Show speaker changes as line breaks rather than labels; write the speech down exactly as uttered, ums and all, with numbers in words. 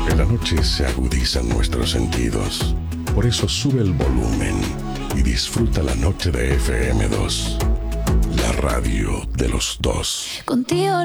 En la noche se agudizan nuestros sentidos. Por eso sube el volumen y disfruta la noche de F M dos. La radio de los dos.
Contigo